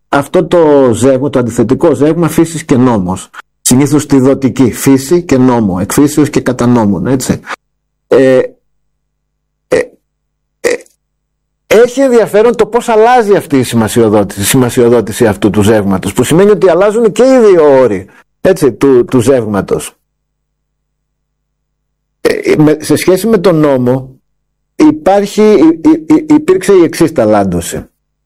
αυτό το ζεύγμα, το αντιθετικό ζεύγμα φύσης και νόμος. Συνήθως τη δοτική, φύση και νόμο, εκφύσεως και κατά νόμων, έτσι. Έχει ενδιαφέρον το πώς αλλάζει αυτή η σημασιοδότηση αυτού του ζεύγματος, που σημαίνει ότι αλλάζουν και οι δύο όροι, έτσι, του ζεύγματος. Σε σχέση με τον νόμο υπήρξε η εξής ταλάντωση.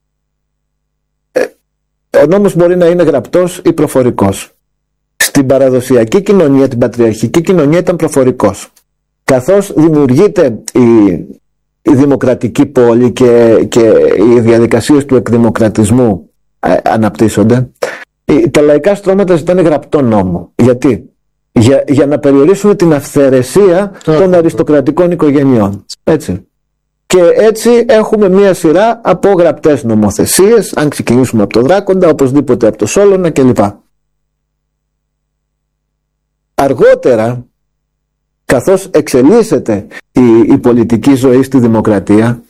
Ο νόμος μπορεί να είναι γραπτός ή προφορικός. Στην παραδοσιακή κοινωνία, την πατριαρχική κοινωνία, ήταν προφορικός. Καθώς δημιουργείται η δημοκρατική πόλη και οι διαδικασίες του εκδημοκρατισμού αναπτύσσονται, τα λαϊκά στρώματα ζητάνε γραπτό νόμο. Γιατί? Για να περιορίσουν την αυθαιρεσία των αριστοκρατικών οικογενειών. Έτσι. Και έτσι έχουμε μία σειρά από γραπτές νομοθεσίες, αν ξεκινήσουμε από το Δράκοντα, οπωσδήποτε από το Σόλωνα κλπ. Αργότερα, καθώς εξελίσσεται η πολιτική ζωή στη δημοκρατία,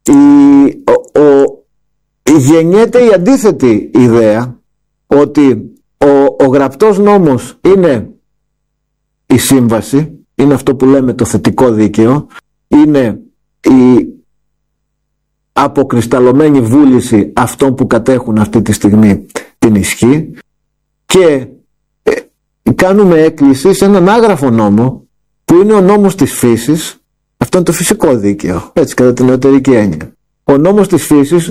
γεννιέται η αντίθετη ιδέα ότι ο γραπτός νόμος είναι η σύμβαση, είναι αυτό που λέμε το θετικό δίκαιο, είναι η αποκρισταλωμένη βούληση αυτών που κατέχουν αυτή τη στιγμή την ισχύ, και κάνουμε έκκληση σε έναν άγραφο νόμο που είναι ο νόμος της φύσης. Αυτό είναι το φυσικό δίκαιο, έτσι, κατά την νεωτερική έννοια. Ο νόμος της φύσης,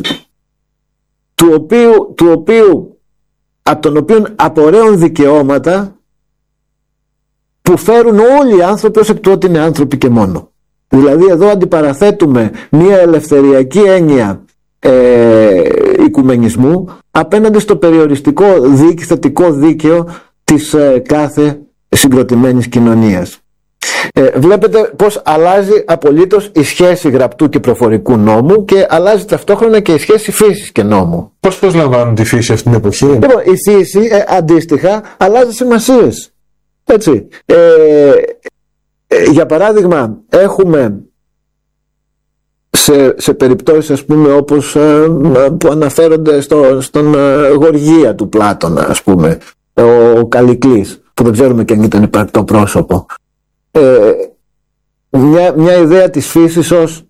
από τον οποίο απορρέουν δικαιώματα που φέρουν όλοι οι άνθρωποι ως εκ του ότι είναι άνθρωποι και μόνο. Δηλαδή εδώ αντιπαραθέτουμε μια ελευθεριακή έννοια οικουμενισμού απέναντι στο περιοριστικό θετικό δίκαιο της κάθε συγκροτημένης κοινωνίας. Βλέπετε πως αλλάζει απολύτως η σχέση γραπτού και προφορικού νόμου, και αλλάζει ταυτόχρονα και η σχέση φύσης και νόμου. Πώς λαμβάνουν τη φύση αυτή την εποχή? Λοιπόν, η φύση αντίστοιχα αλλάζει σημασίες. Έτσι. Για παράδειγμα, έχουμε σε περιπτώσεις, ας πούμε, όπως που αναφέρονται στον Γοργία του Πλάτωνα, ας πούμε, ο Καλικλής, που δεν ξέρουμε και αν ήταν υπαρκτό πρόσωπο, μια ιδέα της φύσης ως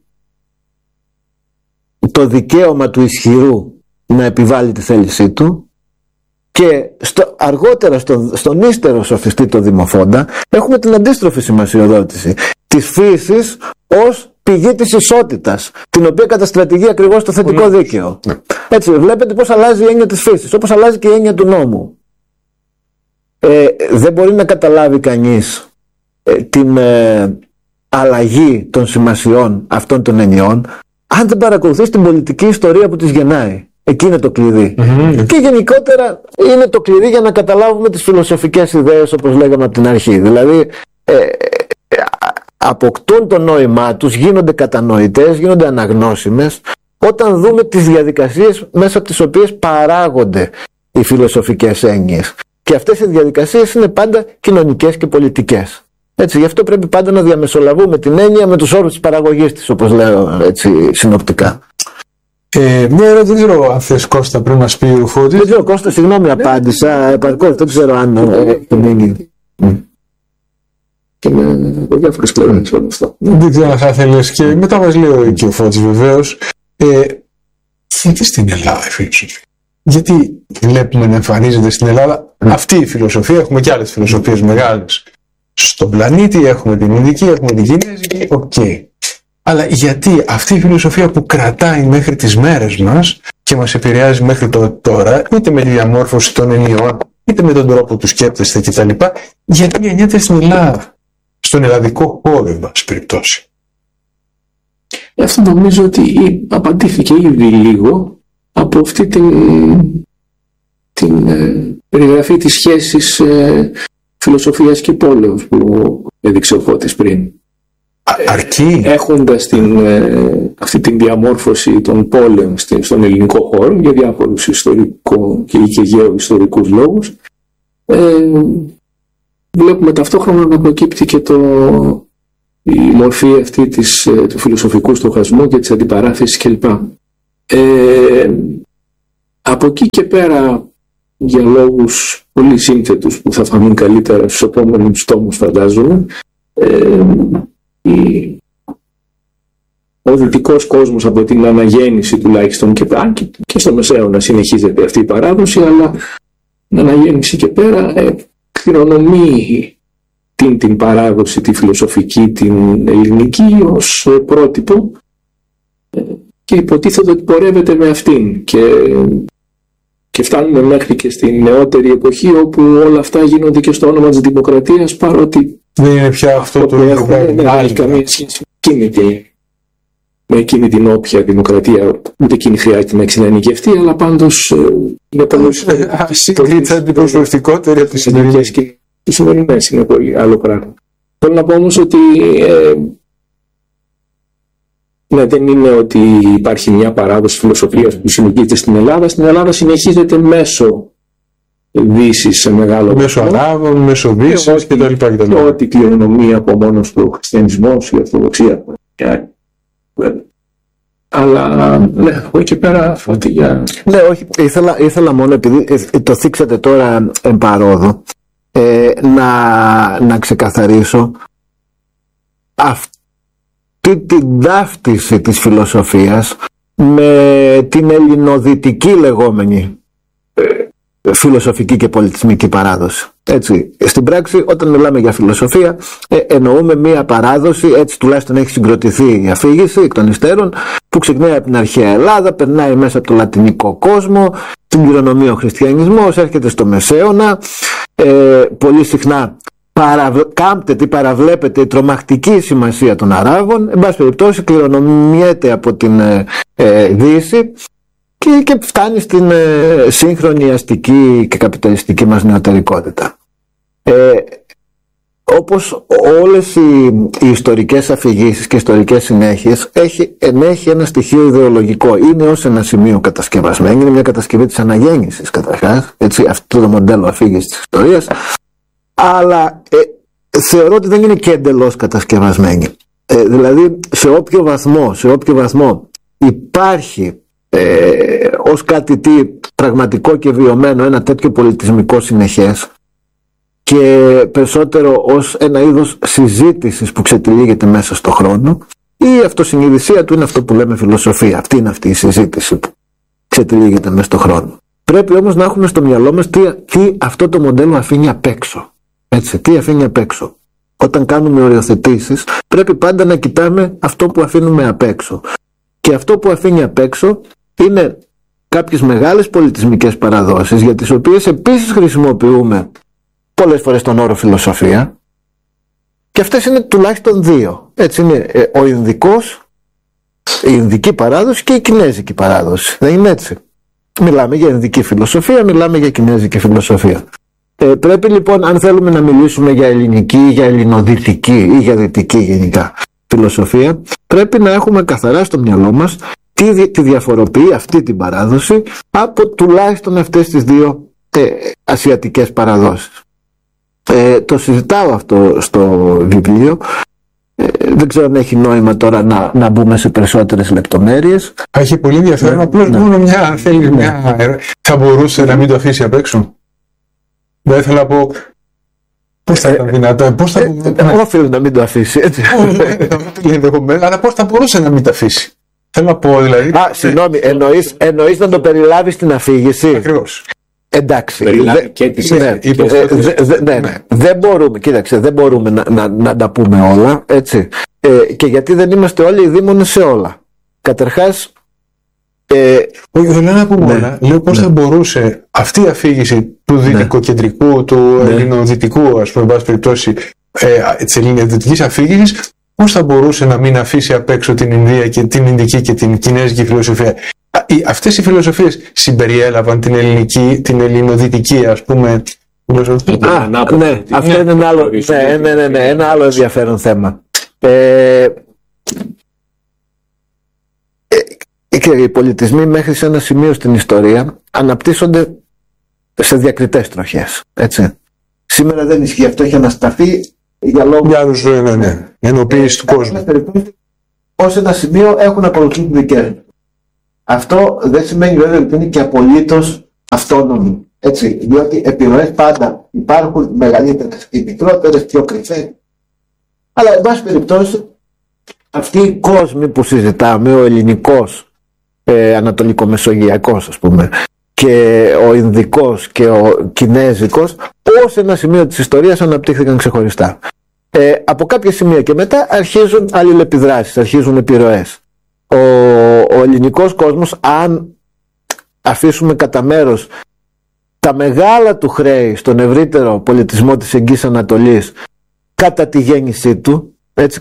το δικαίωμα του ισχυρού να επιβάλλει τη θέλησή του, και αργότερα στον ύστερο σοφιστή το Δημοφόντα έχουμε την αντίστροφη σημασιοδότηση της φύσης ως πηγή της ισότητας, την οποία καταστρατηγεί ακριβώς το θετικό δίκαιο. Έτσι, βλέπετε πώς αλλάζει η έννοια της φύσης, όπως αλλάζει και η έννοια του νόμου. Δεν μπορεί να καταλάβει κανείς την αλλαγή των σημασιών αυτών των ενιών αν δεν παρακολουθείς την πολιτική ιστορία που τις γεννάει. Εκεί είναι το κλειδί. Και γενικότερα είναι το κλειδί για να καταλάβουμε τις φιλοσοφικές ιδέες, όπως λέγαμε από την αρχή. Δηλαδή αποκτούν το νόημά τους, γίνονται κατανοητές, γίνονται αναγνώσιμες όταν δούμε τις διαδικασίες μέσα από τις οποίες παράγονται οι φιλοσοφικές έννοιες. Και αυτές οι διαδικασίες είναι πάντα κοινωνικές και πολιτικές. Έτσι, γι' αυτό πρέπει πάντα να διαμεσολαβούμε την έννοια με τους όρους της παραγωγής της, όπως λέω έτσι συνοπτικά. Μια ερώτηση, δεν ξέρω αν θες, Κώστα, πριν μας πει ο Φώτης. Δεν ξέρω, Κώστα, συγγνώμη, απάντησα επαρκώς, δεν ξέρω αν έχει μείνει. Και με διάφορες πλευρές όλο αυτό. Δεν ξέρω αν θα ήθελες, και μετά μας λέει και ο Φώτης βεβαίως. Γιατί στην Ελλάδα η φιλοσοφία? Γιατί βλέπουμε να εμφανίζεται στην Ελλάδα αυτή η φιλοσοφία? Έχουμε και άλλες φιλοσοφίες μεγάλες στον πλανήτη, έχουμε την Ινδική, έχουμε την Κινέζικη, αλλά γιατί αυτή η φιλοσοφία που κρατάει μέχρι τις μέρες μας και μας επηρεάζει μέχρι τώρα, είτε με τη διαμόρφωση των ενιών, είτε με τον τρόπο του σκέπτεστε κτλ., γιατί γεννιέται στην Ελλάδα, στον ελλαδικό χώρο, εν πάση περιπτώσει? Αυτό νομίζω ότι απαντήθηκε ήδη λίγο από αυτή την περιγραφή της σχέσης φιλοσοφίας και πόλεως που έδειξε ο Φώτης πριν. Αρκεί. Έχοντας αυτή την διαμόρφωση των πόλεων στον ελληνικό χώρο για διάφορους και γεωιστορικούς λόγους, βλέπουμε ταυτόχρονα να προκύπτει και η μορφή αυτή του φιλοσοφικού στοχασμού και της αντιπαράθεσης κλπ. Από εκεί και πέρα, για λόγους πολύ σύνθετους που θα φανούν καλύτερα στους επόμενους τόμους, φαντάζομαι, ο δυτικός κόσμος από την αναγέννηση τουλάχιστον και στο Μεσαίωνα συνεχίζεται αυτή η παράδοση, αλλά την αναγέννηση και πέρα κληρονομεί την παράδοση, τη φιλοσοφική, την ελληνική ως πρότυπο και υποτίθεται ότι πορεύεται με αυτήν και φτάνουμε μέχρι και στην νεότερη εποχή όπου όλα αυτά γίνονται και στο όνομα της δημοκρατίας, παρότι δεν είναι πια αυτό το δεν έχει καμία σχέση με εκείνη την όποια δημοκρατία, ούτε εκείνη χρειάζεται να εξαναγκευτεί, αλλά πάντως είναι πολύ συγκρίτησα αντιπροσωπευτικότερη από τις σημερινές. Οι σημερινές είναι πολύ άλλο πράγμα. Θέλω να πω όμως ότι δεν είναι ότι υπάρχει μια παράδοση φιλοσοφίας που συνεχίζεται στην Ελλάδα. Στην Ελλάδα συνεχίζεται μέσω Δύσης σε μεγάλο βαθμό. Μέσω Αράβων, μέσω Δύσης κτλ. Ό,τι κληρονομεί από μόνος του χριστιανισμός, η Ορθοδοξία. Αλλά ναι, από εκεί πέρα φωτιά. Ναι, όχι, ήθελα μόνο, επειδή το θίξατε τώρα εμπαρόδο, να ξεκαθαρίσω αυτή την ταύτιση της φιλοσοφίας με την ελληνοδυτική λεγόμενη φιλοσοφική και πολιτισμική παράδοση. Έτσι, στην πράξη, όταν μιλάμε για φιλοσοφία, εννοούμε μία παράδοση, έτσι τουλάχιστον έχει συγκροτηθεί η αφήγηση εκ των υστέρων, που ξεκινάει από την αρχαία Ελλάδα, περνάει μέσα από το λατινικό κόσμο, την κληρονομεί ο χριστιανισμός, έρχεται στο Μεσαίωνα, πολύ συχνά κάμπτεται ή παραβλέπεται η τρομακτική σημασία των Αράβων, εν πάση περιπτώσει κληρονομιέται από την Δύση και φτάνει στην σύγχρονη αστική και καπιταλιστική μας νεωτερικότητα. Όπως όλες οι ιστορικές αφηγήσεις και ιστορικές συνέχειες ενέχει ένα στοιχείο ιδεολογικό. Είναι ως ένα σημείο κατασκευασμένη, είναι μια κατασκευή της αναγέννησης καταρχάς, έτσι, αυτό το μοντέλο αφήγησης της ιστορίας, αλλά θεωρώ ότι δεν είναι και εντελώς κατασκευασμένη. Δηλαδή σε όποιο βαθμό υπάρχει ως κάτι πραγματικό και βιωμένο ένα τέτοιο πολιτισμικό συνεχές και περισσότερο ως ένα είδος συζήτησης που ξετυλίγεται μέσα στο χρόνο, η αυτοσυνειδησία του είναι αυτό που λέμε φιλοσοφία. Αυτή η συζήτηση που ξετυλίγεται μέσα στο χρόνο. Πρέπει όμως να έχουμε στο μυαλό μας τι αυτό το μοντέλο αφήνει απ' έξω. Έτσι, τι αφήνει απ' έξω. Όταν κάνουμε οριοθετήσεις πρέπει πάντα να κοιτάμε αυτό που αφήνουμε απ' έξω. Και αυτό που αφήνει απ' έξω είναι κάποιες μεγάλες πολιτισμικές παραδόσεις, για τις οποίες επίσης χρησιμοποιούμε πολλές φορές τον όρο φιλοσοφία, και αυτές είναι τουλάχιστον δύο. Έτσι είναι ο Ινδικός, η Ινδική παράδοση και η Κινέζικη παράδοση. Δεν είναι έτσι? Μιλάμε για Ινδική φιλοσοφία, μιλάμε για Κινέζικη φιλοσοφία. Πρέπει λοιπόν, αν θέλουμε να μιλήσουμε για ελληνική, για ελληνοδυτική ή για δυτική γενικά φιλοσοφία, πρέπει να έχουμε καθαρά στο μυαλό μας τι διαφοροποιεί αυτή την παράδοση από τουλάχιστον αυτές τις δύο ασιατικές παραδόσεις. Το συζητάω αυτό στο βιβλίο. Δεν ξέρω αν έχει νόημα τώρα να μπούμε σε περισσότερες λεπτομέρειες. Έχει πολύ ενδιαφέρον. Απλώς μόνο μια θέλει μια. Θα μπορούσε να μην το αφήσει απ' έξω. Δεν ήθελα να πω. Πώς θα ήταν δυνατό, πώς θα οφείλει να μην το αφήσει, έτσι. Αλλά πώς θα μπορούσε να μην το αφήσει? Θέλω να πω δηλαδή. Συγγνώμη, εννοείς να το περιλάβει στην αφήγηση? Ακριβώς. Εντάξει. Δεν μπορούμε, κοίταξε, δεν μπορούμε να τα πούμε όλα, έτσι. Και γιατί δεν είμαστε όλοι οι δήμονες σε όλα. Καταρχάς, όχι, δεν λέω να πούμε όλα. Λέω πώς θα μπορούσε αυτή η αφήγηση του δυτικοκεντρικού, του ελληνοδυτικού, ας πούμε, βάση περιπτώσει, της ελληνοδυτικής αφήγησης, πώς θα μπορούσε να μην αφήσει απ' έξω την Ινδία και την Ινδική και την Κινέζικη φιλοσοφία? Αυτές οι φιλοσοφίες συμπεριέλαβαν την ελληνική, την ελληνοδυτική, ας πούμε, φιλοσοφία. Ναι, αυτό είναι ένα άλλο ενδιαφέρον θέμα. Και οι πολιτισμοί μέχρι σε ένα σημείο στην ιστορία αναπτύσσονται σε διακριτές τροχές. Έτσι. Σήμερα δεν ισχύει αυτό, έχει ανασταθεί για λόγους ενοποίηση του κόσμου. Ως ένα σημείο έχουν ακολουθήσει δικές. αυτό δεν σημαίνει βέβαια ότι είναι και απολύτως αυτόνομοι. Έτσι, διότι επιρροές πάντα υπάρχουν, μεγαλύτερες ή μικρότερες, πιο κρυφές. Αλλά, εν πάση περιπτώσει, αυτοί οι κόσμοι που συζητάμε, ο ελληνικός, ανατολικομεσογειακός ας πούμε, και ο Ινδικός και ο Κινέζικος, ως ένα σημείο της ιστορίας αναπτύχθηκαν ξεχωριστά. Από κάποια σημεία και μετά αρχίζουν αλληλεπιδράσεις, αρχίζουν επιρροές. Ο ελληνικός κόσμος, αν αφήσουμε κατά μέρος τα μεγάλα του χρέη στον ευρύτερο πολιτισμό της Εγγύης Ανατολής κατά τη γέννησή του,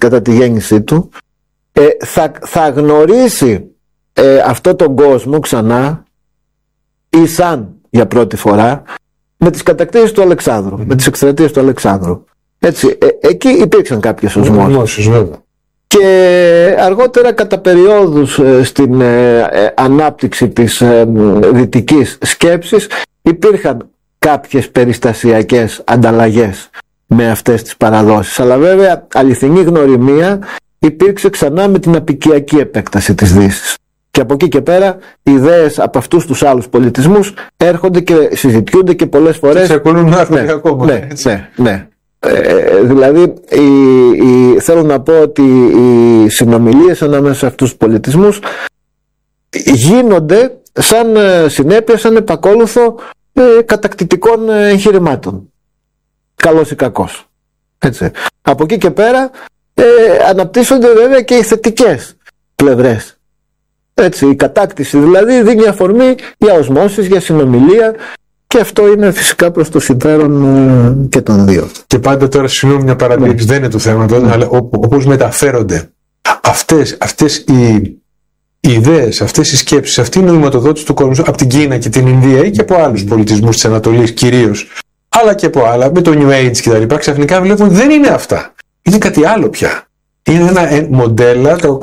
θα γνωρίσει αυτό τον κόσμο ξανά ή σαν για πρώτη φορά με τις κατακτήσεις του Αλεξάνδρου, με τις εκστρατείες του Αλεξάνδρου. Έτσι, εκεί υπήρξαν κάποιες οσμώσεις. Και αργότερα κατά περιόδους στην ανάπτυξη της δυτικής σκέψης υπήρχαν κάποιες περιστασιακές ανταλλαγές με αυτές τις παραδόσεις. Αλλά βέβαια αληθινή γνωριμία υπήρξε ξανά με την απικιακή επέκταση της Δύσης. Και από εκεί και πέρα οι ιδέες από αυτούς τους άλλους πολιτισμούς έρχονται και συζητιούνται και πολλές φορές. Ξεκολούν να έρχονται ακόμα. Ναι. Δηλαδή θέλω να πω ότι οι συνομιλίες ανάμεσα σε αυτούς τους πολιτισμούς γίνονται σαν συνέπεια, σαν επακόλουθο κατακτητικών εγχειρημάτων, καλός ή κακός. Έτσι. Από εκεί και πέρα αναπτύσσονται βέβαια και οι θετικές πλευρές. Έτσι, η κατάκτηση δηλαδή δίνει αφορμή για οσμώσεις, για συνομιλία, και αυτό είναι φυσικά προς το συμφέρον και των δύο. Και πάντα τώρα, συγγνώμη, μια παρατήρηση, δεν είναι το θέμα τώρα, αλλά όπως μεταφέρονται αυτές οι ιδέες, αυτές οι σκέψεις, αυτή η νοηματοδότηση του κόσμου από την Κίνα και την Ινδία ή και από άλλους πολιτισμούς της Ανατολής κυρίως, αλλά και από άλλα, με το New Age κτλ., ξαφνικά βλέπουν ότι δεν είναι αυτά. Είναι κάτι άλλο πια. Είναι ένα μοντέλα το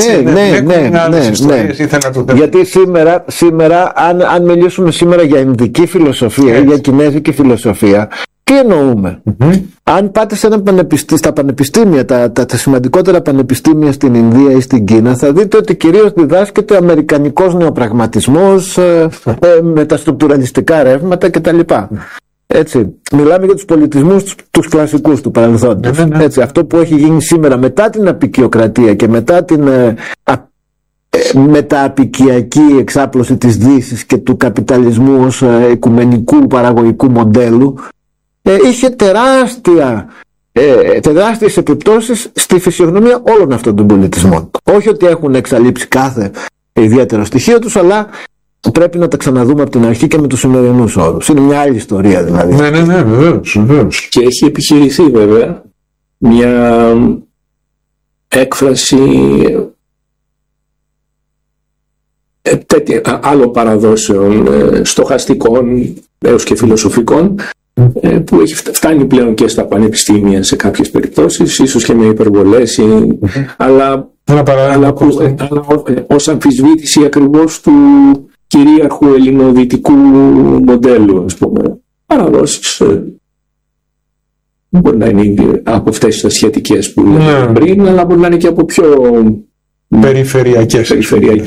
Γιατί σήμερα αν μιλήσουμε σήμερα για Ινδική φιλοσοφία ή για Κινέζικη φιλοσοφία, τι εννοούμε? Αν πάτε στα πανεπιστήμια, τα σημαντικότερα πανεπιστήμια στην Ινδία ή στην Κίνα, θα δείτε ότι κυρίως διδάσκεται αμερικανικός νεοπραγματισμός με τα στρουκτουραλιστικά ρεύματα κτλ. Έτσι, μιλάμε για τους πολιτισμούς τους κλασικούς του παρελθόντος. Έτσι, αυτό που έχει γίνει σήμερα μετά την αποικιοκρατία και μετά την μετααπικιακή εξάπλωση της Δύσης και του καπιταλισμού ως οικουμενικού παραγωγικού μοντέλου, είχε τεράστιες επιπτώσεις στη φυσιογνωμία όλων αυτών των πολιτισμών. Όχι ότι έχουν εξαλείψει κάθε ιδιαίτερο στοιχείο τους, αλλά πρέπει να τα ξαναδούμε από την αρχή και με τους σημερινούς όρους. Είναι μια άλλη ιστορία δηλαδή. Ναι, βεβαίως. Και έχει επιχειρηθεί βέβαια μια έκφραση άλλων παραδόσεων στοχαστικών έως και φιλοσοφικών, που έχει φτάνει πλέον και στα πανεπιστήμια σε κάποιες περιπτώσεις, ίσως και με υπερβολές, αλλά ως αμφισβήτηση ακριβώς του κυρίαρχου ελληνοδυτικού μοντέλου, ας πούμε. Παραδόσεις μπορεί να είναι από αυτές τις ασιατικές που λέμε πριν, αλλά μπορεί να είναι και από πιο περιφερειακές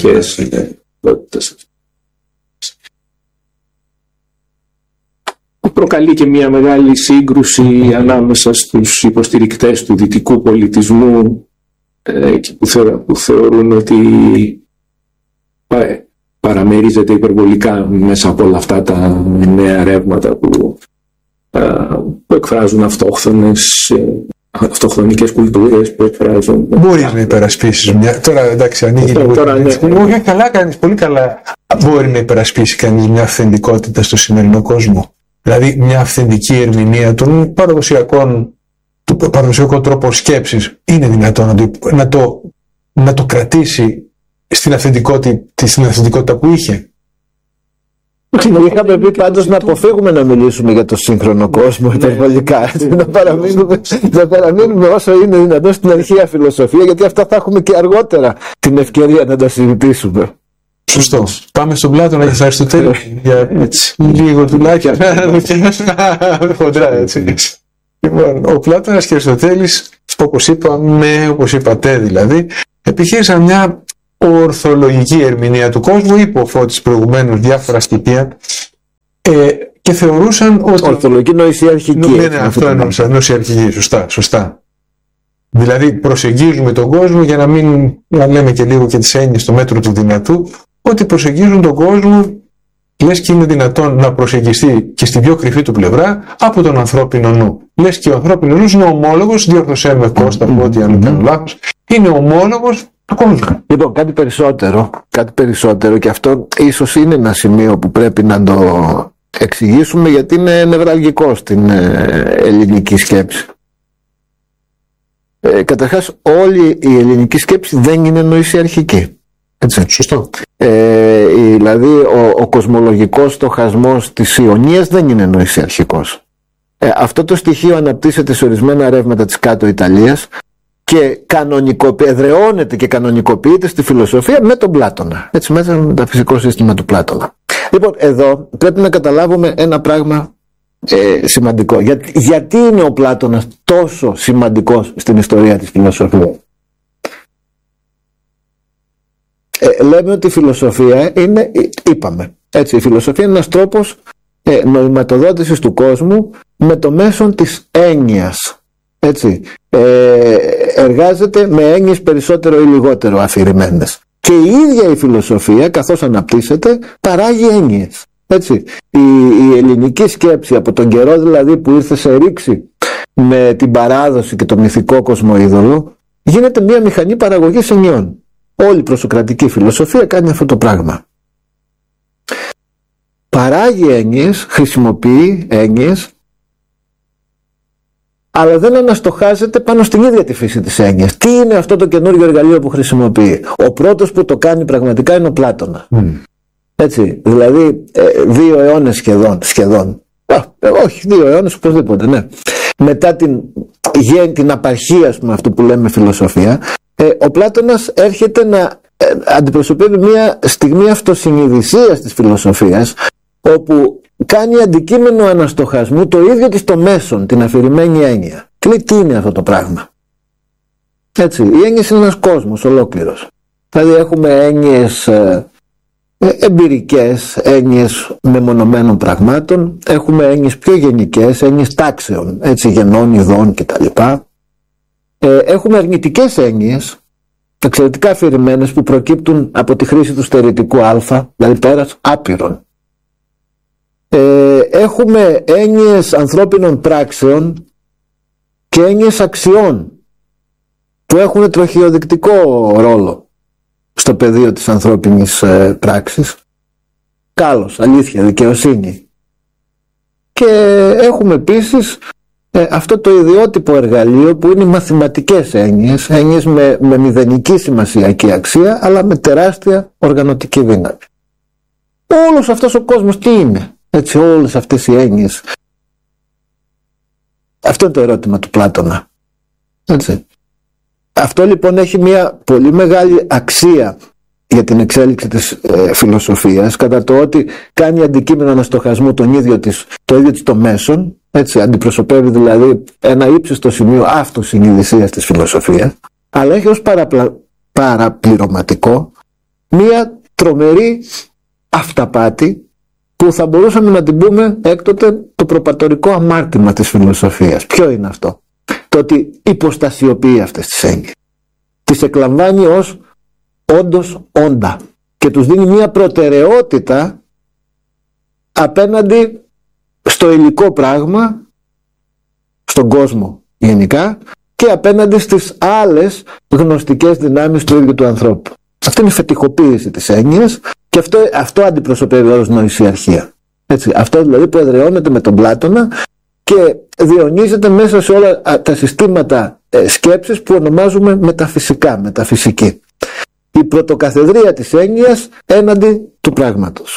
προκαλεί και μια μεγάλη σύγκρουση ανάμεσα στους υποστηρικτές του δυτικού πολιτισμού και που θεωρούν ότι παραμερίζεται υπερβολικά μέσα από όλα αυτά τα νέα ρεύματα που εκφράζουν αυτοχθονικές κουλτούρες, που εκφράζουν. Μπορείς να υπερασπίσεις μια. Τώρα εντάξει, ανοίγει λίγο. Καλά κάνεις, πολύ καλά. Μπορεί να υπερασπίσει κανείς μια αυθεντικότητα στο σημερινό κόσμο. Δηλαδή μια αυθεντική ερμηνεία του παραδοσιακού τρόπου σκέψης. Είναι δυνατόν να το κρατήσει στην αυθεντικότητα που είχε? Είχαμε πει πάντως να αποφύγουμε να μιλήσουμε για το σύγχρονο κόσμο υπερβολικά. Να παραμείνουμε όσο είναι δυνατόν στην αρχαία φιλοσοφία, γιατί αυτά θα έχουμε και αργότερα την ευκαιρία να τα συζητήσουμε. Σωστό. Πάμε στον Πλάτωνα και στα Αριστοτέλη για λίγο τουλάχιστον. Χοντρά, έτσι. Λοιπόν, ο Πλάτωνας και ο Αριστοτέλης, όπως είπατε δηλαδή, επιχείρησαν μια ορθολογική ερμηνεία του κόσμου, είπε ο Φώτης προηγουμένως διάφορα στοιχεία, και θεωρούσαν ότι... Ορθολογική νοησιαρχική. Ναι, αυτό εννοούσα, νοησιαρχική, σωστά. Δηλαδή προσεγγίζουμε τον κόσμο, για να λέμε και λίγο και τις έννοιες στο μέτρο του δυνατού, ότι προσεγγίζουν τον κόσμο, λες και είναι δυνατόν να προσεγγιστεί και στην πιο κρυφή του πλευρά από τον ανθρώπινο νου. Λες και ο ανθρώπινος νους είναι ομόλογος, διόρθωσέ με Κώστα, ό,τι αν κάνω λάθος, είναι ομόλογος του κόσμου. Λοιπόν, κάτι περισσότερο, και αυτό ίσως είναι ένα σημείο που πρέπει να το εξηγήσουμε, γιατί είναι νευραλγικό στην ελληνική σκέψη. Καταρχάς, όλη η ελληνική σκέψη δεν είναι νοησιαρχική. Έτσι. Σωστό. Δηλαδή ο κοσμολογικός στοχασμός της Ιωνίας δεν είναι νοησιαρχικός. Αυτό το στοιχείο αναπτύσσεται σε ορισμένα ρεύματα της κάτω Ιταλίας και εδραιώνεται και κανονικοποιείται στη φιλοσοφία με τον Πλάτωνα. Έτσι, μέσα με το φυσικό σύστημα του Πλάτωνα. Λοιπόν, εδώ πρέπει να καταλάβουμε ένα πράγμα σημαντικό. Γιατί είναι ο Πλάτωνας τόσο σημαντικός στην ιστορία της φιλοσοφίας? Λέμε ότι η φιλοσοφία είναι, είπαμε, έτσι, η φιλοσοφία είναι ένας τρόπος νοηματοδότησης του κόσμου με το μέσον της έννοιας. Έτσι, εργάζεται με έννοιες περισσότερο ή λιγότερο αφηρημένες. Και η ίδια η φιλοσοφία, καθώς αναπτύσσεται, παράγει έννοιες. Έτσι, η ελληνική σκέψη, από τον καιρό δηλαδή που ήρθε σε ρήξη με την παράδοση και το μυθικό κοσμοείδωλο, γίνεται μια μηχανή παραγωγής εννοιών. Όλη η προσοκρατική φιλοσοφία κάνει αυτό το πράγμα. Παράγει έννοιες, χρησιμοποιεί έννοιες, αλλά δεν αναστοχάζεται πάνω στην ίδια τη φύση της έννοιας. Τι είναι αυτό το καινούργιο εργαλείο που χρησιμοποιεί? Ο πρώτος που το κάνει πραγματικά είναι ο Πλάτωνας. Έτσι, δηλαδή 2 αιώνες σχεδόν. Όχι, 2 αιώνες οπωσδήποτε, ναι. Μετά την απαρχία, ας πούμε, αυτού που λέμε φιλοσοφία, ο Πλάτωνας έρχεται να αντιπροσωπεύει μια στιγμή αυτοσυνειδησίας της φιλοσοφίας, όπου κάνει αντικείμενο αναστοχασμού το ίδιο της το μέσον, την αφηρημένη έννοια. Και λέει, τι είναι αυτό το πράγμα? Έτσι, η έννοια είναι ένας κόσμος ολόκληρος. Δηλαδή έχουμε έννοιες εμπειρικές, έννοιες μεμονωμένων πραγμάτων, έχουμε έννοιες πιο γενικές, έννοιες τάξεων, έτσι, γενών, ειδών κτλ. Έχουμε αρνητικές έννοιες, εξαιρετικά αφηρημένες, που προκύπτουν από τη χρήση του στερητικού α, δηλαδή πέρας άπειρων. Έχουμε έννοιες ανθρώπινων πράξεων και έννοιες αξιών που έχουν τροχιοδεικτικό ρόλο στο πεδίο της ανθρώπινης πράξης. Κάλος, αλήθεια, δικαιοσύνη. Και έχουμε επίσης αυτό το ιδιότυπο εργαλείο που είναι οι μαθηματικές έννοιες, έννοιες με μηδενική σημασιακή αξία, αλλά με τεράστια οργανωτική δύναμη. Όλος αυτός ο κόσμος τι είναι? Έτσι, όλες αυτές οι έννοιες. Αυτό είναι το ερώτημα του Πλάτωνα. Έτσι. Αυτό λοιπόν έχει μια πολύ μεγάλη αξία για την εξέλιξη της φιλοσοφίας, κατά το ότι κάνει αντικείμενο αναστοχασμού το ίδιο της το μέσον, έτσι, αντιπροσωπεύει δηλαδή ένα ύψιστο σημείο αυτοσυνειδησίας της φιλοσοφίας, αλλά έχει ως παραπληρωματικό μια τρομερή αυταπάτη, που θα μπορούσαμε να την πούμε έκτοτε το προπατορικό αμάρτημα της φιλοσοφίας. Ποιο είναι αυτό? Το ότι υποστασιοποιεί αυτές τις έννοιες, τις εκλαμβάνει ως όντως όντα και τους δίνει μια προτεραιότητα απέναντι στο υλικό πράγμα, στον κόσμο γενικά, και απέναντι στις άλλες γνωστικές δυνάμεις του ίδιου του ανθρώπου. Αυτή είναι η φετιχοποίηση της έννοιας και αυτό αντιπροσωπεύει ως νοησιαρχία. Έτσι, αυτό δηλαδή που εδραιώνεται με τον Πλάτωνα και διονύζεται μέσα σε όλα τα συστήματα σκέψης που ονομάζουμε μεταφυσική. Η πρωτοκαθεδρία της έννοιας έναντι του πράγματος.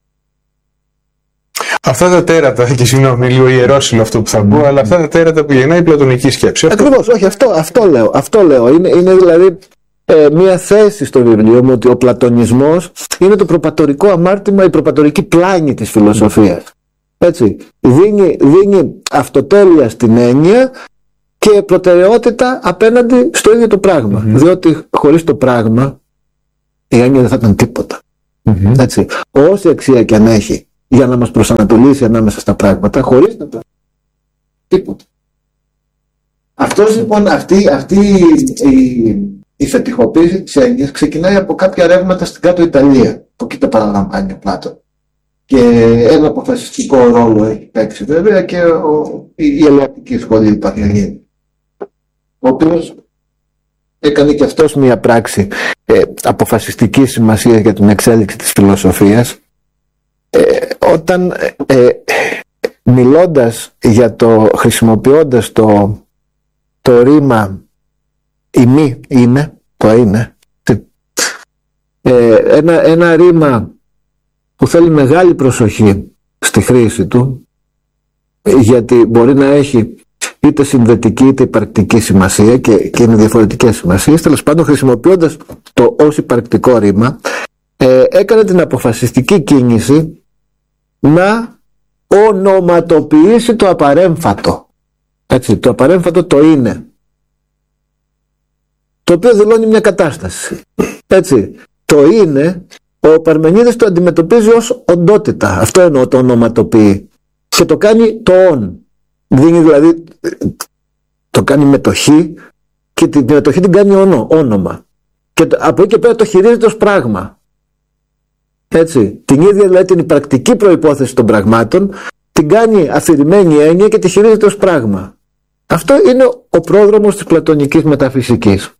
Αυτά τα τέρατα, και συγγνώμη, λίγο ιερόσυλο αυτό που θα πω, αλλά αυτά τα τέρατα που γεννάει η πλατωνική σκέψη. Ακριβώς, όχι, αυτό λέω. Είναι δηλαδή μία θέση στο βιβλίο μου ότι ο πλατωνισμός είναι το προπατορικό αμάρτημα, η προπατορική πλάνη της φιλοσοφίας. Έτσι, δίνει αυτοτέλεια στην έννοια και προτεραιότητα απέναντι στο ίδιο το πράγμα. Διότι χωρίς το πράγμα η έννοια δεν θα ήταν τίποτα. Έτσι. Όση αξία και αν έχει για να μας προσανατολίσει ανάμεσα στα πράγματα, χωρίς να τίποτα. Αυτός λοιπόν, αυτή η φετιχοποίηση της έννοιας ξεκινάει από κάποια ρεύματα στην κάτω Ιταλία, που εκεί το παραλαμβάνει ο Πλάτων. Και ένα αποφασιστικό ρόλο έχει παίξει βέβαια και η Ελεατική Σχολή η Πανιαγίνη, ο οποίος έκανε και αυτός μια πράξη αποφασιστική σημασία για την εξέλιξη της φιλοσοφίας, όταν μιλώντας για χρησιμοποιώντας το ρήμα η μη είναι, το είναι, ένα ρήμα που θέλει μεγάλη προσοχή στη χρήση του, γιατί μπορεί να έχει είτε συνδετική είτε υπαρκτική σημασία και είναι διαφορετικές σημασίες. Τέλος πάντων, χρησιμοποιώντας το ως υπαρκτικό ρήμα, έκανε την αποφασιστική κίνηση να ονοματοποιήσει το απαρέμφατο. Έτσι, το απαρέμφατο το είναι, το οποίο δηλώνει μια κατάσταση. Έτσι, το είναι, ο Παρμενίδης το αντιμετωπίζει ως οντότητα. Αυτό εννοώ, το ονοματοποιεί. Και το κάνει το «ον». Δίνει δηλαδή, το κάνει μετοχή και την μετοχή την κάνει όνομα. Και από εκεί και πέρα το χειρίζεται ως πράγμα. Έτσι, την ίδια δηλαδή την υπαρκτική προϋπόθεση των πραγμάτων την κάνει αφηρημένη έννοια και τη χειρίζεται ως πράγμα. Αυτό είναι ο πρόδρομος της πλατωνικής μεταφυσικής.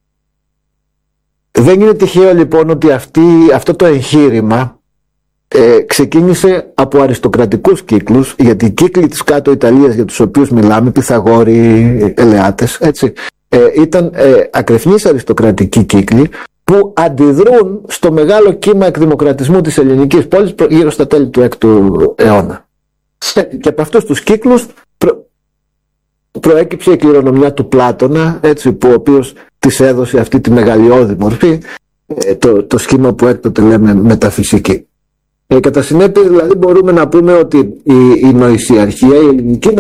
Δεν είναι τυχαίο λοιπόν ότι αυτό το εγχείρημα ξεκίνησε από αριστοκρατικούς κύκλους, γιατί οι κύκλοι της κάτω Ιταλίας για τους οποίους μιλάμε, Πυθαγόροι, Ελεάτες, έτσι, ήταν ακρεφνείς αριστοκρατικοί κύκλοι που αντιδρούν στο μεγάλο κύμα εκδημοκρατισμού της ελληνικής πόλης γύρω στα τέλη του 6ου αιώνα. Και από αυτούς τους κύκλους προέκυψε η κληρονομιά του Πλάτωνα, έτσι, που ο οποίος της έδωσε αυτή τη μεγαλειώδη μορφή, το σχήμα που έκτοτε λέμε μεταφυσική. Κατά συνέπεια δηλαδή μπορούμε να πούμε ότι η νοησιαρχία, η ελληνική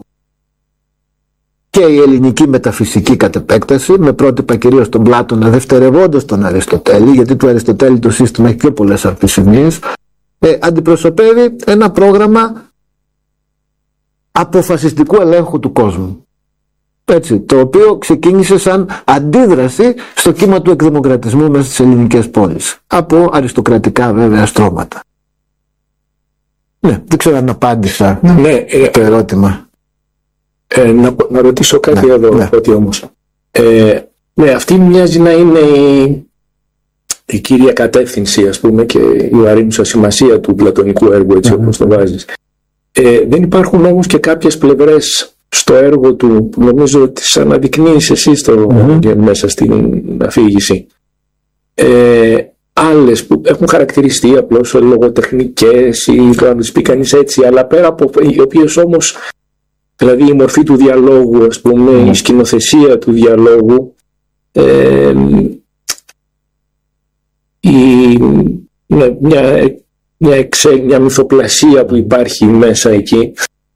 και η ελληνική μεταφυσική κατ' επέκταση, με πρότυπα κυρίως τον Πλάτωνα, δευτερευόντως τον Αριστοτέλη, γιατί του Αριστοτέλη το σύστημα έχει πιο πολλές αμφισημίες, αντιπροσωπεύει ένα πρόγραμμα αποφασιστικού ελέγχου του κόσμου. Έτσι, το οποίο ξεκίνησε σαν αντίδραση στο κύμα του εκδημοκρατισμού μέσα στις ελληνικές πόλεις, από αριστοκρατικά βέβαια στρώματα. Ναι, δεν ξέρω αν απάντησα το ερώτημα. Να ρωτήσω κάτι εδώ, ότι όμως. Αυτή μοιάζει να είναι η κύρια κατεύθυνση, ας πούμε, και η βαρύνουσα σημασία του πλατωνικού έργου, έτσι όπως το βάζεις. Δεν υπάρχουν όμως και κάποιες πλευρές στο έργο του που νομίζω ότι τις αναδεικνύεις εσύ μέσα στην αφήγηση. Άλλες που έχουν χαρακτηριστεί απλώς λογοτεχνικές ή το να τις πει κανείς έτσι, αλλά πέρα από οι οποίες όμως, δηλαδή η μορφή του διαλόγου, ας πούμε, η σκηνοθεσία του διαλόγου, μια μυθοπλασία που υπάρχει μέσα εκεί,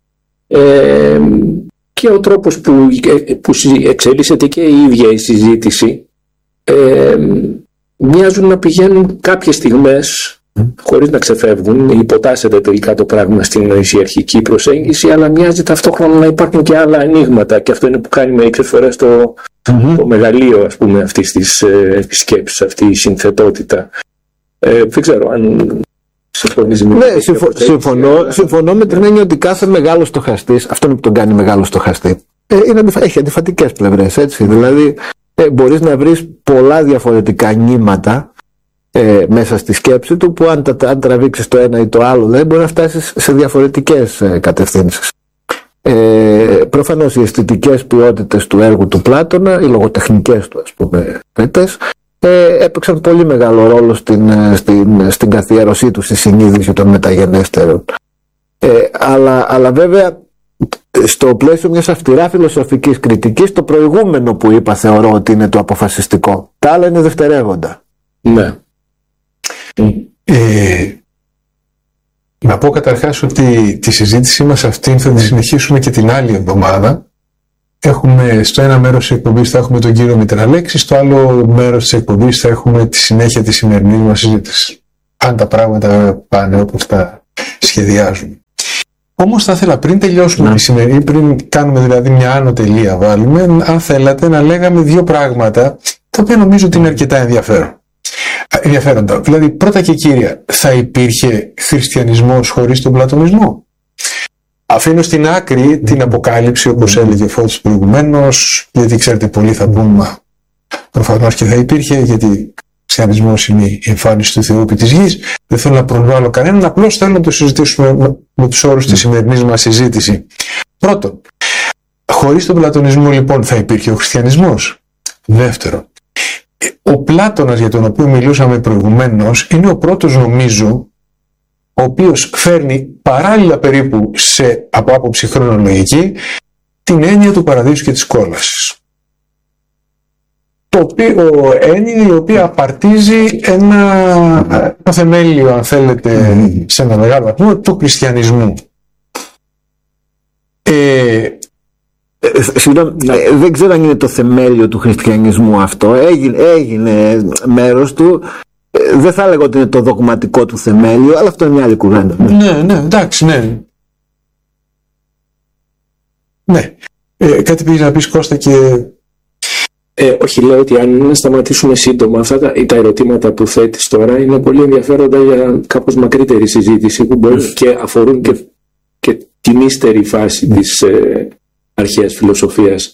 και ο τρόπος που εξελίσσεται και η ίδια η συζήτηση, μοιάζουν να πηγαίνουν κάποιες στιγμές χωρίς να ξεφεύγουν, υποτάσσεται τελικά το πράγμα στην νοησιαρχική προσέγγιση, αλλά μοιάζει ταυτόχρονα να υπάρχουν και άλλα ανοίγματα, και αυτό είναι που κάνει μερικές φορές το μεγαλείο, ας πούμε, αυτής της σκέψης, αυτή η συνθετότητα. Δεν ξέρω αν συμφωνείς με συμφωνώ με την έννοια ότι κάθε μεγάλος στοχαστής, αυτό είναι που τον κάνει μεγάλο στοχαστή, έχει αντιφατικές πλευρές, έτσι. Δηλαδή μπορείς να βρεις πολλά διαφορετικά νήματα μέσα στη σκέψη του, που αν τραβήξεις το ένα ή το άλλο, δεν μπορεί να φτάσεις σε διαφορετικές κατευθύνσεις. Προφανώς οι αισθητικές ποιότητες του έργου του Πλάτωνα, οι λογοτεχνικές του, ας πούμε, έπαιξαν πολύ μεγάλο ρόλο στην καθιέρωσή του, στη συνείδηση των μεταγενέστερων. Αλλά βέβαια στο πλαίσιο μιας αυστηρά φιλοσοφικής κριτικής, το προηγούμενο που είπα θεωρώ ότι είναι το αποφασιστικό. Τα άλλα είναι δευτερεύοντα. Ναι. Να πω καταρχάς ότι τη συζήτησή μας αυτή θα τη συνεχίσουμε και την άλλη εβδομάδα, έχουμε στο ένα μέρος της εκπομπής θα έχουμε τον κύριο Μητραλέξη, στο άλλο μέρος της εκπομπής θα έχουμε τη συνέχεια της σημερινής μας συζήτησης. Αν τα πράγματα πάνε όπως τα σχεδιάζουμε. Όμως θα ήθελα πριν τελειώσουμε τη σημερινή, πριν κάνουμε δηλαδή μια άνω τελεία βάλουμε, αν θέλατε να λέγαμε δύο πράγματα τα οποία νομίζω ότι είναι αρκετά ενδιαφέροντα. Δηλαδή πρώτα και κύρια, θα υπήρχε χριστιανισμός χωρίς τον πλατωνισμό? Αφήνω στην άκρη την αποκάλυψη, όπως έλεγε ο Φώτης προηγουμένως, γιατί ξέρετε πολλοί θα πούν προφανώς και θα υπήρχε, γιατί ο χριστιανισμός είναι η εμφάνιση του Θεού επί της γης. Δεν θέλω να προβάλλω κανέναν, απλώς θέλω να το συζητήσουμε με τους όρους της σημερινής μας συζήτηση. Πρώτον, χωρίς τον πλατωνισμό λοιπόν θα υπήρχε ο χριστιανισμός? Δεύτερον, ο Πλάτωνας για τον οποίο μιλούσαμε προηγουμένως είναι ο πρώτος νομίζω ο οποίος φέρνει παράλληλα περίπου από άποψη χρονολογική την έννοια του παραδείσου και της κόλασης. Έννοια η οποία απαρτίζει ένα θεμέλιο, αν θέλετε, σε ένα μεγάλο βαθμό του χριστιανισμού. Δεν ξέρω αν είναι το θεμέλιο του χριστιανισμού αυτό. Έγινε μέρος του. Δεν θα έλεγα ότι είναι το δογματικό του θεμέλιο, αλλά αυτό είναι μια άλλη κουβέντα. Ναι, εντάξει, ναι. Ναι. Κάτι πήγες να πεις, Κώστα, και... Όχι, λέω ότι αν σταματήσουμε σύντομα αυτά τα ερωτήματα που θέτεις τώρα είναι πολύ ενδιαφέροντα για κάπως μακρύτερη συζήτηση που μπορεί και αφορούν και την ύστερη φάση της αρχαίας φιλοσοφίας.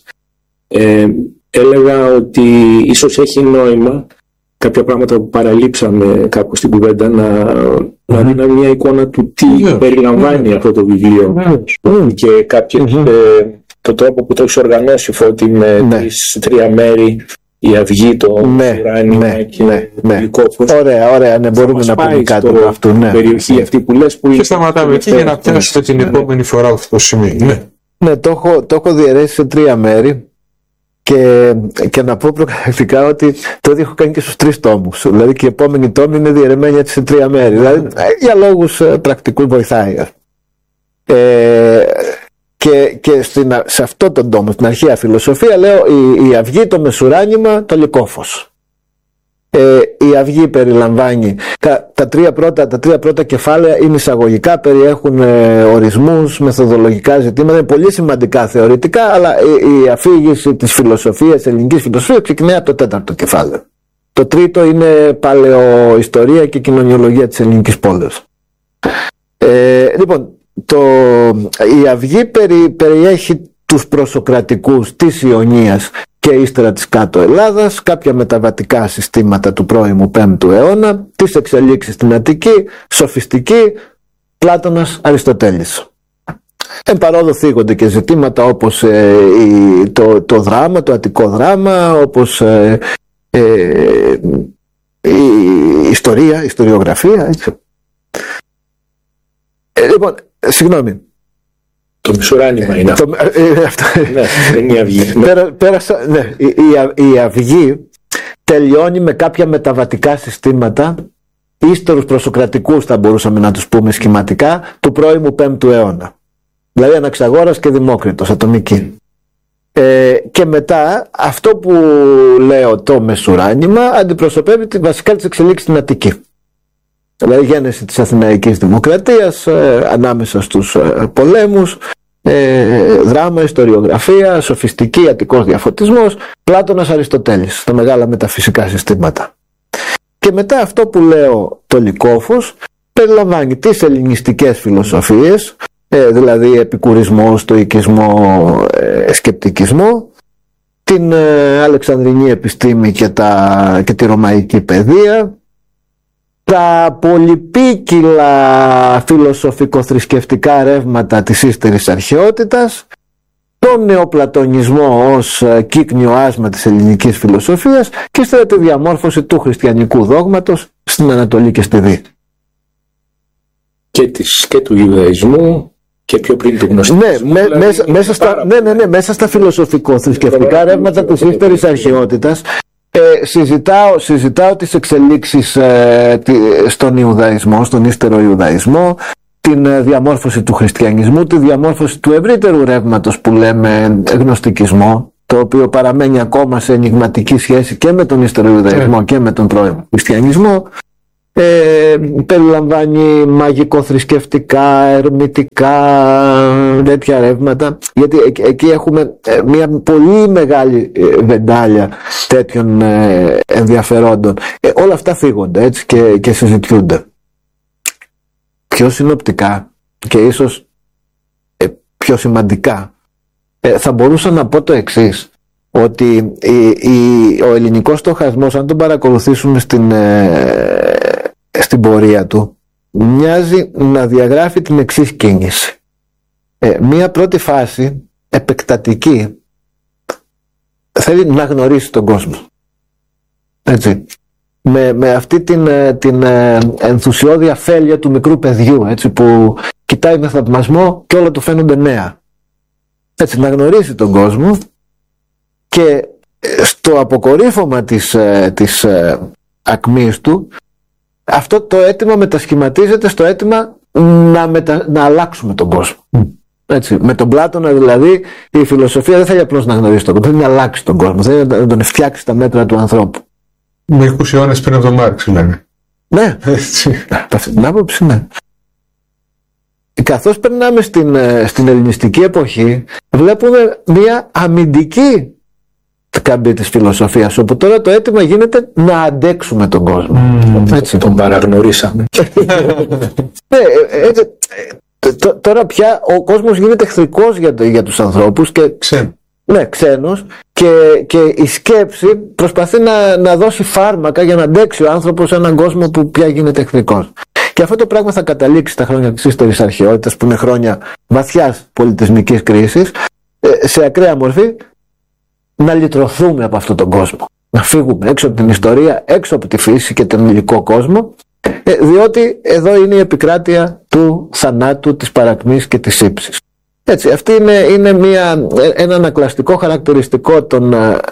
Έλεγα ότι ίσως έχει νόημα κάποια πράγματα που παραλείψαμε κάπου στην κουβέντα να δίναμε μια εικόνα του τι περιλαμβάνει αυτό το βιβλίο και το τρόπο που το έχει οργανώσει, Φώτη, με τις τρία μέρη, η Αυγή, το Ουράνημα και το Λυκόφος. Ωραία, ναι, μπορούμε να πούμε κάτι από αυτό. Την περιοχή αυτή που λες που... Και σταματάμε εκεί για να πιάσουμε την επόμενη φορά αυτό το σημείο. Ναι, το έχω διαιρέσει σε τρία μέρη. Και να πω προκαταρκτικά ότι το ίδιο έχω κάνει και στους 3 τόμους. Δηλαδή και η επόμενη τόμη είναι διαιρεμένη έτσι σε 3 μέρη. Δηλαδή για λόγους πρακτικούς βοηθάει. Και σε αυτό τον τόμο, στην αρχαία φιλοσοφία, λέω η Αυγή, το Μεσουράνημα, το Λυκόφος. Η Αυγή περιλαμβάνει τα τρία πρώτα κεφάλαια, είναι εισαγωγικά, περιέχουν ορισμούς, μεθοδολογικά ζητήματα, είναι πολύ σημαντικά θεωρητικά, αλλά η αφήγηση της φιλοσοφίας, ελληνικής φιλοσοφίας, ξεκινάει από το 4ο κεφάλαιο. Το τρίτο είναι παλαιοϊστορία και κοινωνιολογία της ελληνικής πόλης. Λοιπόν, η Αυγή περιέχει τους προσοκρατικούς της Ιωνίας και ύστερα της κάτω Ελλάδας, κάποια μεταβατικά συστήματα του πρώιμου 5ου αιώνα, τις εξελίξεις στην Αττική, σοφιστική, Πλάτωνας, Αριστοτέλης. Εν παρόδο θίγονται και ζητήματα όπως το δράμα, το αττικό δράμα, όπως η ιστορία, η ιστοριογραφία. Λοιπόν, συγγνώμη. Το Μεσουράνημα είναι αυτό. Ναι, είναι η Αυγή. Η Αυγή τελειώνει με κάποια μεταβατικά συστήματα, ύστερους προσοκρατικούς θα μπορούσαμε να τους πούμε σχηματικά, του πρώιμου 5ου αιώνα. Δηλαδή Αναξαγόρας και Δημόκριτος, ατομική. Και μετά αυτό που λέω το Μεσουράνημα αντιπροσωπεύει βασικά τις εξελίξεις στην Αττική. Δηλαδή γέννηση της Αθηναϊκής Δημοκρατίας, ανάμεσα στους πολέμους, δράμα, ιστοριογραφία, σοφιστική, αττικός διαφωτισμός, Πλάτωνας, Αριστοτέλης, τα μεγάλα μεταφυσικά συστήματα. Και μετά αυτό που λέω το Λυκόφος περιλαμβάνει τις ελληνιστικές φιλοσοφίες, δηλαδή επικουρισμό, στοικισμό, σκεπτικισμό, την Αλεξανδρινή επιστήμη και τη ρωμαϊκή παιδεία, τα πολυπίκυλα φιλοσοφικο-θρησκευτικά ρεύματα της ύστερης αρχαιότητας, τον νεοπλατωνισμό ως κύκνιο άσμα της ελληνικής φιλοσοφίας και ύστερα τη διαμόρφωση του χριστιανικού δόγματος στην Ανατολή και στη Δύση. Και του Ιουδαϊσμού και πιο πριν του γνωστικού. Μέσα στα φιλοσοφικο-θρησκευτικά ρεύματα της ύστερης αρχαιότητας συζητάω τις εξελίξεις στον Ιουδαϊσμό, στον ύστερο Ιουδαϊσμό, την διαμόρφωση του χριστιανισμού, τη διαμόρφωση του ευρύτερου ρεύματος που λέμε γνωστικισμό, το οποίο παραμένει ακόμα σε ενιγματική σχέση και με τον Ιστεροϊουδαϊσμό και με τον πρώην χριστιανισμό. Περιλαμβάνει μαγικο-θρησκευτικά, ερμητικά, τέτοια ρεύματα, γιατί εκεί έχουμε μια πολύ μεγάλη βεντάλια τέτοιων ενδιαφερόντων. Όλα αυτά φύγονται έτσι και συζητιούνται. Πιο συνοπτικά και ίσως πιο σημαντικά θα μπορούσα να πω το εξής, ότι ο ελληνικός στοχασμός, αν τον παρακολουθήσουμε στην πορεία του, μοιάζει να διαγράφει την εξής κίνηση. Μία πρώτη φάση επεκτατική θέλει να γνωρίσει τον κόσμο, έτσι, με αυτή την ενθουσιώδη αφέλεια του μικρού παιδιού, έτσι, που κοιτάει με θαυμασμό και όλα του φαίνονται νέα, έτσι, να γνωρίσει τον κόσμο. Και στο αποκορύφωμα της ακμής του, αυτό το αίτημα μετασχηματίζεται στο αίτημα να αλλάξουμε τον κόσμο. Έτσι, με τον Πλάτωνα δηλαδή η φιλοσοφία δεν θέλει απλώς να γνωρίσει τον κόσμο, θέλει να αλλάξει τον κόσμο, θέλει να τον φτιάξει στα μέτρα του ανθρώπου. Μερικούς αιώνες πριν από τον Μάρξ, λέμε. Ναι, αυτή την άποψη, ναι. Καθώς περνάμε στην ελληνιστική εποχή, βλέπουμε μια αμυντική καμπή της φιλοσοφίας, όπου τώρα το αίτημα γίνεται να αντέξουμε τον κόσμο. Έτσι. Τον παραγνωρίσαμε. Τώρα πια ο κόσμος γίνεται εχθρικός για τους ανθρώπους και ξένος, και η σκέψη προσπαθεί να δώσει φάρμακα για να αντέξει ο άνθρωπος σε έναν κόσμο που πια γίνεται εχθρικός. Και αυτό το πράγμα θα καταλήξει στα χρόνια της ύστερης αρχαιότητας, που είναι χρόνια βαθιάς πολιτισμικής κρίσης, σε ακραία μορφή να λυτρωθούμε από αυτόν τον κόσμο. Να φύγουμε έξω από την ιστορία, έξω από τη φύση και τον υλικό κόσμο, διότι εδώ είναι η επικράτεια του θανάτου, της παρακμής και της ύψης. Έτσι, αυτή είναι ένα ανακλαστικό χαρακτηριστικό των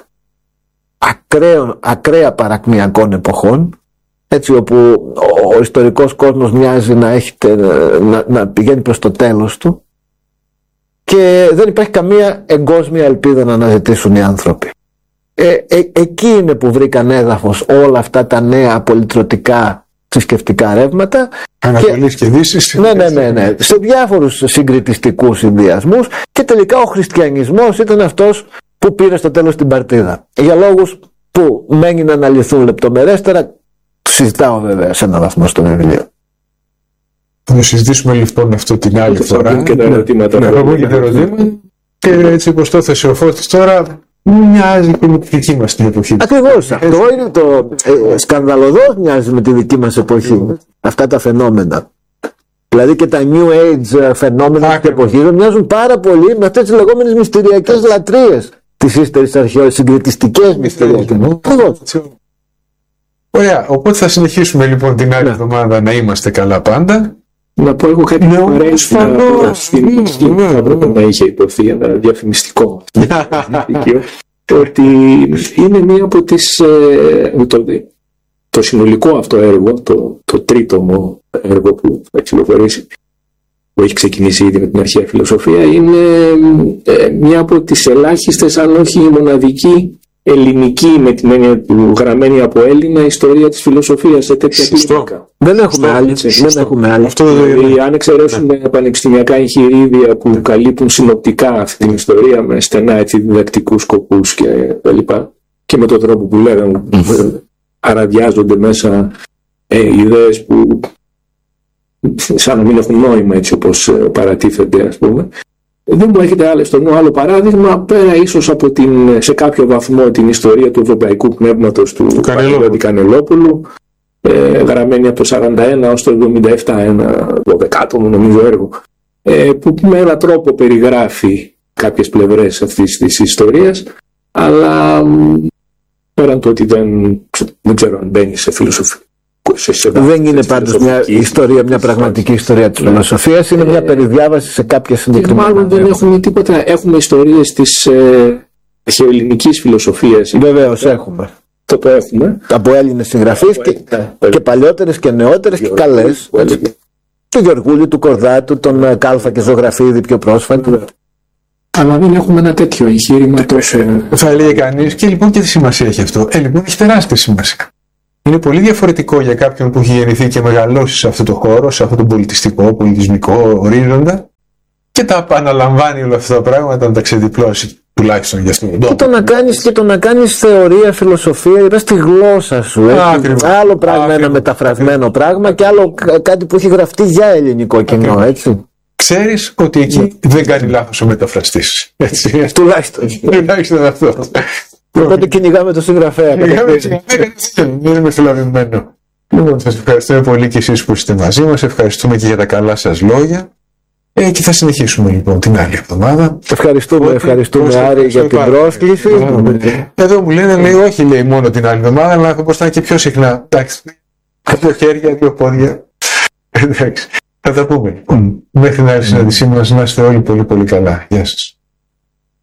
ακραία παρακμιακών εποχών, έτσι, όπου ο ιστορικός κόσμος μοιάζει να πηγαίνει προς το τέλος του και δεν υπάρχει καμία εγκόσμια ελπίδα να αναζητήσουν οι άνθρωποι. Εκεί είναι που βρήκαν έδαφος όλα αυτά τα νέα πολυτρωτικά θρησκευτικά ρεύματα. Ανατολής και Δύσης. Ναι. Σε διάφορους συγκριτιστικούς συνδυασμούς, και τελικά ο χριστιανισμός ήταν αυτός που πήρε στο τέλος την παρτίδα. Για λόγους που μένει να αναλυθούν λεπτομερέστερα, συζητάω βέβαια σε έναν βαθμό στο βιβλίο. Θα το συζητήσουμε λοιπόν αυτό την άλλη φορά. Και τα ερωτήματα. Και έτσι όπως το έθεσε ο Φώτης τώρα, μοιάζει και με τη δική μας την εποχή. Ακριβώς. Αυτό είναι το σκανδαλωδώς, μοιάζει με τη δική μας εποχή. Αυτά τα φαινόμενα. Δηλαδή και τα New Age φαινόμενα της εποχής μοιάζουν πάρα πολύ με αυτές τις λεγόμενες μυστηριακές λατρείες της ύστερης αρχαιότητας, συγκριτιστικές μυστηριακές. Ωραία, οπότε θα συνεχίσουμε λοιπόν την άλλη εβδομάδα να είμαστε καλά πάντα. Να πω εγώ κάτι που αρέσει θα έπρεπε να είχε υποθεί ένα διαφημιστικό ότι είναι μία από τις το συνολικό αυτό έργο, το τρίτομο έργο που θα κυκλοφορήσει, που έχει ξεκινήσει ήδη με την αρχαία φιλοσοφία, είναι μία από τις ελάχιστες, αν όχι η μοναδική ελληνική, με την έννοια του γραμμένη από Έλληνα, ιστορία της φιλοσοφίας σε τέτοια κλίμακα. Δεν έχουμε άλλη. Δηλαδή, αν εξαιρέσουμε πανεπιστημιακά εγχειρίδια που καλύπτουν συνοπτικά αυτή την ιστορία με στενά διδακτικούς σκοπούς και τα λοιπά, και με τον τρόπο που λέγανε αραδιάζονται μέσα ιδέες που σαν να μην έχουν νόημα, έτσι όπως παρατίθενται, ας πούμε. Δεν μου έχετε στο νου άλλο παράδειγμα, πέρα ίσως από σε κάποιο βαθμό την ιστορία του ευρωπαϊκού πνεύματος του Παναγιώτη Κανελόπουλου, γραμμένη από το 1941 ως το 1977, ένα 12άτομο νομίζω έργο, που με έναν τρόπο περιγράφει κάποιες πλευρές αυτής της ιστορίας, αλλά πέραν το ότι δεν ξέρω αν μπαίνει σε φιλοσοφία. Δεν είναι πάντως μια ιστορία, μια πραγματική ιστορία της φιλοσοφίας, είναι μια περιδιάβαση σε κάποια συγκεκριμένα. Μάλλον δεν έχουμε τίποτα. Έχουμε ιστορίες της αρχαιοελληνικής φιλοσοφίας. Βεβαίως έχουμε. Το έχουμε. Από Έλληνες συγγραφείς και παλιότερες και νεότερες και καλές. του Γεωργούλη, του Κορδάτου, τον Κάλφα και Ζωγραφίδη πιο πρόσφατα. Αλλά δεν έχουμε ένα τέτοιο εγχείρημα τόσο. Θα έλεγε κανείς, και λοιπόν και τι σημασία έχει αυτό. Λοιπόν, έχει τεράστια σημασία. Είναι πολύ διαφορετικό για κάποιον που έχει γεννηθεί και μεγαλώσει σε αυτό το χώρο, σε αυτό το πολιτιστικό, πολιτισμικό ορίζοντα και τα επαναλαμβάνει όλα αυτά τα πράγματα, να τα ξεδιπλώσει τουλάχιστον για αυτόν τον τόπο. Και το να κάνεις θεωρία, φιλοσοφία, είναι στη γλώσσα σου. Άλλο πράγμα ένα μεταφρασμένο πράγμα και άλλο κάτι που έχει γραφτεί για ελληνικό κοινό, έτσι. Ξέρεις ότι εκεί δεν κάνει λάθος ο μεταφραστής. Έτσι. Τουλάχιστον αυτό. Οπότε κυνηγάμε το συγγραφέα. Δεν είμαι φιλαβημένο. Λοιπόν, σας ευχαριστούμε πολύ και εσείς που είστε μαζί μας. Ευχαριστούμε και για τα καλά σας λόγια. Και θα συνεχίσουμε λοιπόν την άλλη εβδομάδα. Ευχαριστούμε Άρη για την πρόσκληση. Εδώ μου λένε, λέει, όχι λέει μόνο την άλλη εβδομάδα, αλλά θα μπορούσα και πιο συχνά. Εντάξει. 2 χέρια, 2 πόδια. Εντάξει. Θα τα πούμε. Μέχρι την άλλη συνάντησή μας, να είστε όλοι πολύ πολύ καλά. Γεια σας.